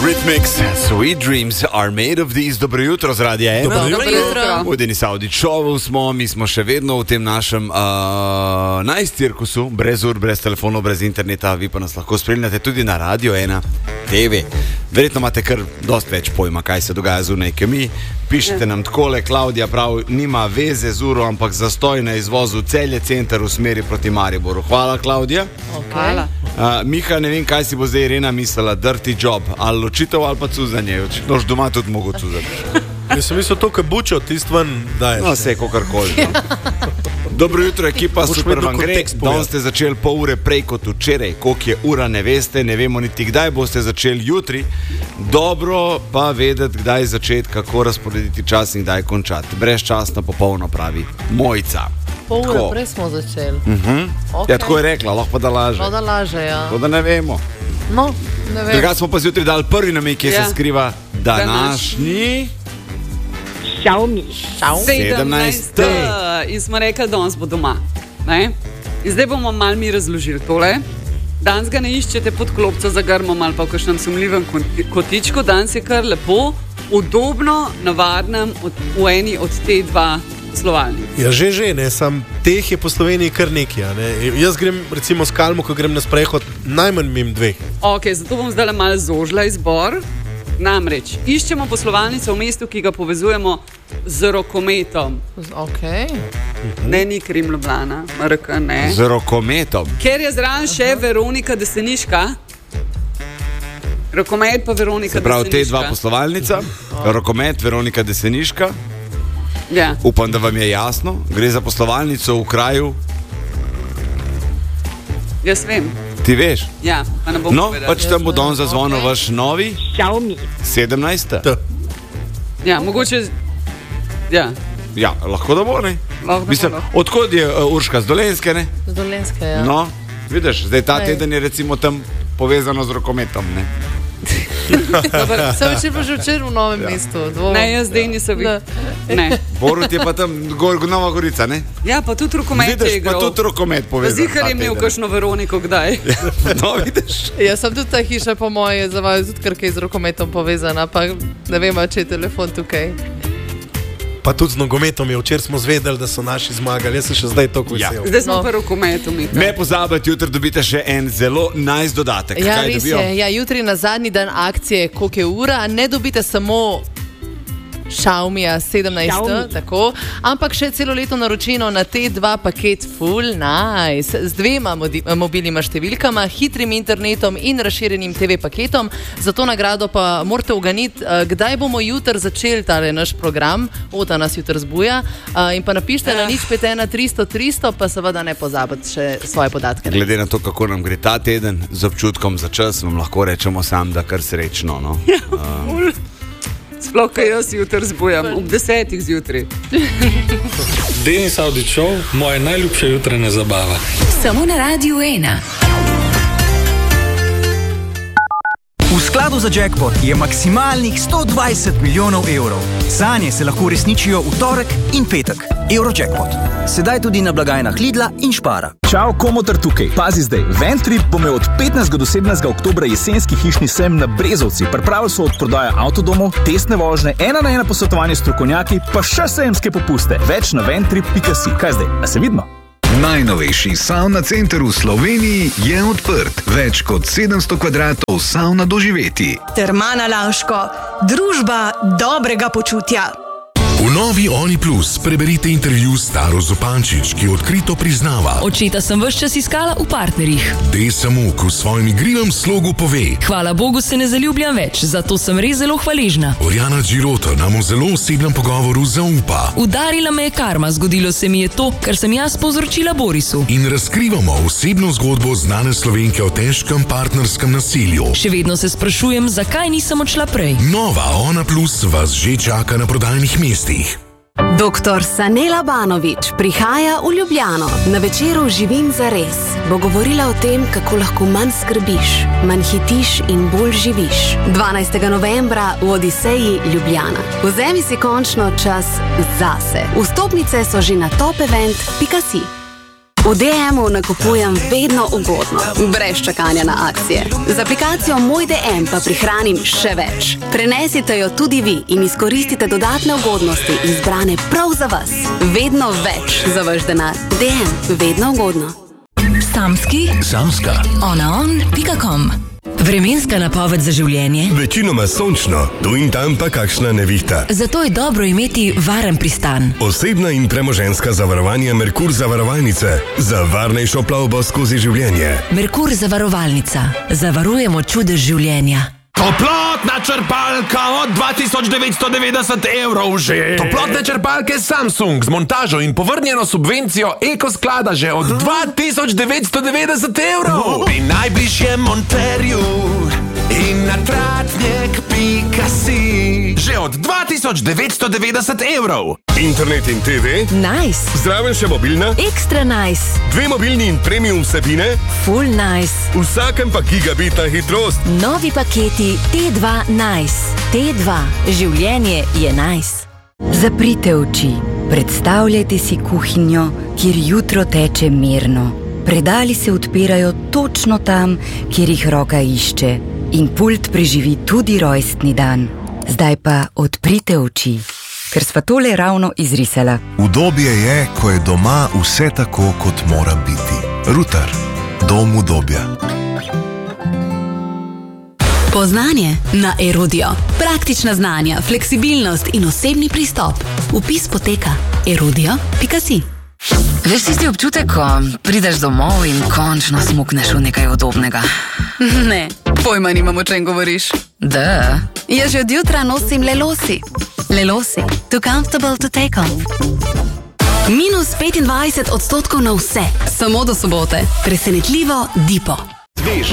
Rhythmics, Sweet Dreams are made of these. Dobro jutro z Radia 1. Dobro jutro. V Deni Saudi šovu smo, mi smo še vedno v tem našem nice cirkusu, brez ur, brez telefonov, brez interneta, vi pa nas lahko spremljate tudi na Radio 1 TV. Verjetno imate kar dosti več pojma, kaj se dogaja zunaj, ki mi. Pišite nam takole, Klaudija prav, nima veze z uro, ampak zastoj na izvozu Celje center v smeri proti Mariboru. Hvala, Klaudija. Hvala. Miha, ne vem, kaj si bo zdaj Irena mislila, dirty job, ali ločitev ali pa cuzanje, nož doma tudi mogo cuzati. Jaz sem mislil to, kaj bučo, tist ven daješ. No, vse, kakorkoli. Dobro jutro, ekipa, super vam gre. Danes ste začeli pol ure prej kot včeraj. Koliko je ura, ne veste, ne vemo niti kdaj boste začeli jutri. Dobro pa vedeti, kdaj začeti, kako razporediti čas in kdaj končati. Brezčasno, popolno, pravi Mojca. Pol ure prej smo začeli. Okay. Ja, tako je rekla, lahko pa da laže. No, da laže, ja. To da ne vemo. No, ne vem. Drugače smo pa zjutraj dali prvi namig, kje se skriva današnji Xiaomi 17. In smo rekli, da danes bo doma. Ne? In zdaj bomo malo mi razložili tole. Danes ga ne iščete pod klopco za grmom ali pa v kakšnem sumljivem kotičku. Danes je kar lepo, udobno, navadnem v eni od te dva slovalnic. Ja, že, ne, sam teh je po Sloveniji kar nekaj, ne. Jaz grem recimo s Kalmo, ko grem na sprehod, najmanj mim dveh. Ok, zato bom zdaj malo zožila izbor. Namreč, iščemo poslovalnico v mestu, ki ga povezujemo z rokometom. Ok. Ne, ni Krim Ljubljana, RK ne. Z rokometom. Ker je zraven še Veronika Deseniška. Rokomet pa Veronika Deseniška. Se pravi, te dva poslovalnica, rokomet, Veronika Deseniška. Ja. Upam, da vam je jasno. Gre za poslovalnico v kraju. Jaz vem. Ti veš? Ja, pa ne bom No, povedala. pač tam bo danes zazvonil vaš novi Xiaomi 17. Ja, mogoče. Ja. Ja, lahko da bo, ne? Lahko da Mislim, bo. odkot je Urška, z Dolenjske, ne? Z Dolenjske, ja. No, vidiš, zdaj ta Ej. teden je recimo tam povezano z rokometom, ne? Sem večer pa že včeraj v Novem mestu. Ne, jaz zdaj nisem videl. Ne. Borut je pa tam Nova Gorica, ne? Ja, pa tudi rokomet je Vidiš, pa igral. tudi rokomet povezan. Zihar je imel kakšno Veroniko kdaj. No, vidiš. Jaz sem tudi ta hiša po moje za vaju tudi kar kaj z rokometom povezana, pa ne vem, če je telefon tukaj. Pa tudi z nogometom je, včeraj smo zvedeli, da so naši zmagali, jaz sem še zdaj toliko Ja. vesel. Zdaj smo No. pa rokometu, Miha. Ne pozabite, jutri dobite še en zelo nice dodatek. Ja, Kaj res dobijo? je. Ja, jutri na zadnji dan akcije, koliko je ura, ne dobite samo Xiaomija 17, Xiaomi. tako, ampak še celo leto naročeno na te dva paket full nice, z dvema mobilnima številkama, hitrim internetom in razširjenim TV paketom. Za to nagrado pa morate uganiti, kdaj bomo jutri začeli tale naš program, Ota nas jutri zbuja, in pa napišite na nič 5 300 300, pa seveda ne pozabite še svoje podatke. Glede na to, kako nam gre ta teden z občutkom za čas, vam lahko rečemo sam, da kar srečno. No? Sploh, kaj jaz jutri zbujam, ob 10 zjutraj. Deni Saudi šov, moja najljubša jutranja zabava. Samo na Radiu 1. V skladu za jackpot je maksimalnih 120 milijonov evrov. Sanje se lahko uresničijo v torek in petek. Eurojackpot. Sedaj tudi na blagajnah Lidla in Špara. Čau, Komotar tukaj. Pazi zdaj, Ventrip bo imel od 15. do 17. oktobra jesenski hišni sejem na Brezovci. Pripravili so od prodaje avtodomov, testne vožnje, 1-na-1 posvetovanje s strokovnjaki, pa še sejemske popuste. Več na ventrip.si. Kaj zdaj? A se vidimo? Najnovejši savna center v Sloveniji je odprt. Več kot 700 kvadratov savna doživeti. Termana Laško. Družba dobrega počutja. V novi Oni Plus preberite intervju s Taro Zupančič, ki odkrito priznava: Očeta sem ves čas iskala v partnerjih. Samuk v svojem igrivem slogu pove: Hvala Bogu se ne zaljubljam več, zato sem res zelo hvaležna. Orjana Girota nam v zelo osebnem pogovoru zaupa. Udarila me je karma, zgodilo se mi je to, kar sem jaz povzročila Borisu. In razkrivamo osebno zgodbo znane Slovenke o težkem partnerskem nasilju. Še vedno se sprašujem, zakaj nisem odšla prej. Nova Ona Plus vas že čaka na prodajnih mestih. Doktor Sanela Banović prihaja v Ljubljano. Na večeru Živim zares bo govorila o tem, kako lahko manj skrbiš, manj hitiš in bolj živiš. 12. novembra v Odiseji Ljubljana. Vzemi si končno čas zase. Vstopnice so že na topevent.si. V DM-u nakupujem vedno ugodno, brez čakanja na akcije. Z aplikacijo Moj DM pa prihranim še več. Prenesite jo tudi vi in izkoristite dodatne ugodnosti izbrane prav za vas. Vedno več za vaš denar. DM, vedno ugodno. Samski? Samska. onaon.com. Vremenska napoved za življenje? Večinoma sončno, tu in tam pa kakšna nevihta. Zato je dobro imeti varen pristan. Osebna in premoženjska zavarovanja Merkur zavarovalnice. Za varnejšo plavbo skozi življenje. Merkur zavarovalnica. Zavarujemo čudež življenja. Toplotna črpalka od 2990 evrov že. Toplotne črpalke Samsung z montažo in povrnjeno subvencijo Ekosklada že od 2990 evrov. Pri najbližjem monterju in na tratnik.si že od 2990 evrov. Internet in TV? Nice. Zraven še mobilna? Ekstra nice. 2 mobilni in premium vsebine? Full nice. Vsakem pa gigabitna hitrost. Novi paketi T2 Nice. T2. Življenje je nice. Zaprite oči. Predstavljajte si kuhinjo, kjer jutro teče mirno. Predali se odpirajo točno tam, kjer jih roka išče. In pult preživi tudi rojstni dan. Zdaj pa odprite oči, ker sva tole ravno izrisala. Udobje je, ko je doma vse tako, kot mora biti. Rutar. Dom udobja. Poznanje na Erudio. Praktična znanja, fleksibilnost in osebni pristop. Vpis poteka erudio.si. Veš tisti občutek, ko prideš domov in končno smukneš v nekaj udobnega? Ne, pojma nimam, o čem govoriš. Da. Jaz že od jutra nosim Lelosi. Lelosi, too comfortable to take off. Minus 25% na vse, samo do sobote. Presenetljivo Dipo. Veži